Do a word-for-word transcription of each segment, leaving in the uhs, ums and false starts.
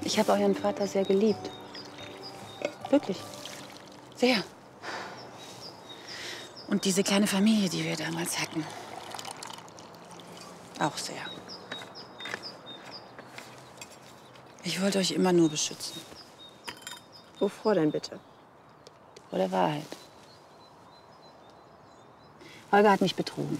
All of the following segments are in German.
Ich habe euren Vater sehr geliebt. Wirklich. Sehr. Und diese kleine Familie, die wir damals hatten. Auch sehr. Ich wollte euch immer nur beschützen. Wovor denn bitte? Vor der Wahrheit. Holger hat mich betrogen.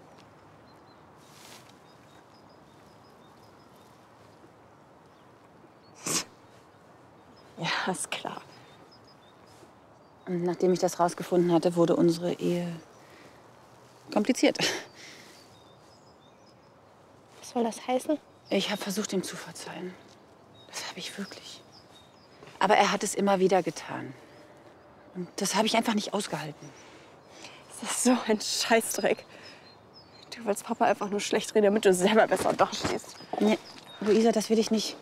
Ja, ist klar. Und nachdem ich das rausgefunden hatte, wurde unsere Ehe kompliziert. Was soll das heißen? Ich habe versucht, ihm zu verzeihen. Das habe ich wirklich. Aber er hat es immer wieder getan. Und das habe ich einfach nicht ausgehalten. Das ist so ein Scheißdreck. Du willst Papa einfach nur schlecht reden, damit du selber besser dastehst. Nee, Luisa, das will ich nicht.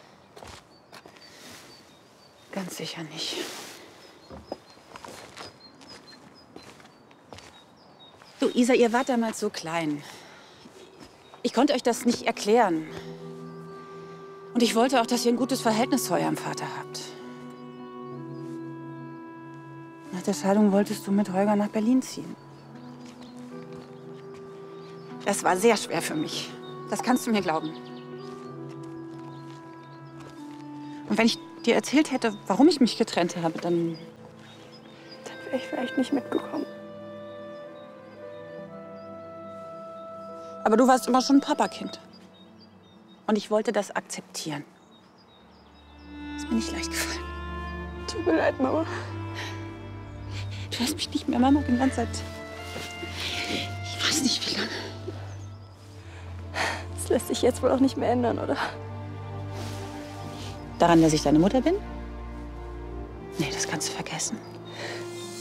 Ganz sicher nicht. Luisa, ihr wart damals so klein. Ich konnte euch das nicht erklären. Und ich wollte auch, dass ihr ein gutes Verhältnis zu eurem Vater habt. Nach der Scheidung wolltest du mit Holger nach Berlin ziehen. Das war sehr schwer für mich. Das kannst du mir glauben. Und wenn ich dir erzählt hätte, warum ich mich getrennt habe, dann... Dann wäre ich vielleicht nicht mitgekommen. Aber du warst immer schon ein Papakind. Und ich wollte das akzeptieren. Das ist mir nicht leicht gefallen. Tut mir leid, Mama. Du hast mich nicht mehr Mama genannt seit... Ich weiß nicht, wie lange. Das lässt sich jetzt wohl auch nicht mehr ändern, oder? Daran, dass ich deine Mutter bin? Nee, das kannst du vergessen.